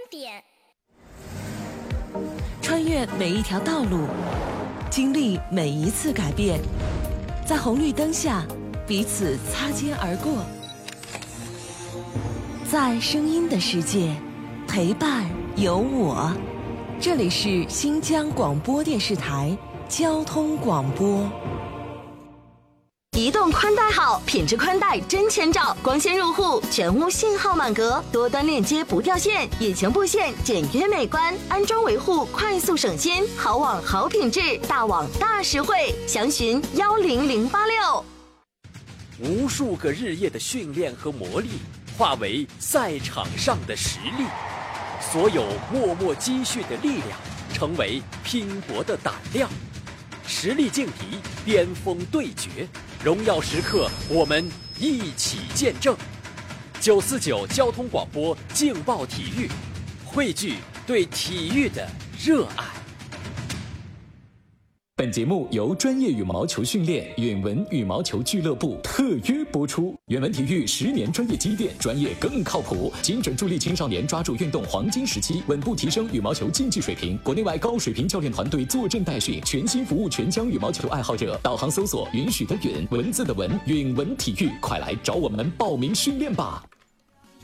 点。 穿越每一条道路，经历每一次改变，在红绿灯下彼此擦肩而过，在声音的世界陪伴有我。这里是新疆广播电视台交通广播。 移动宽带好，品质宽带真千兆，光纤入户，全屋信号满格，多端链接不掉线，引擎布线简约美观，安装维护快速省心，好网好品质，大网大实惠，详询10086。 无数个日夜的训练和磨砺，化为赛场上的实力；所有默默积蓄的力量，成为拼搏的胆量。实力劲敌，巅峰对决，荣耀时刻，我们一起见证。949交通广播劲爆体育，汇聚对体育的热爱。 本节目由专业羽毛球训练远文羽毛球俱乐部特约播出。远文体育10年专业积淀，专业更靠谱，精准助力青少年抓住运动黄金时期，稳步提升羽毛球竞技水平。国内外高水平教练团队坐镇带训，全心服务全疆羽毛球爱好者。导航搜索允许的允，文字的文，远文体育，快来找我们报名训练吧。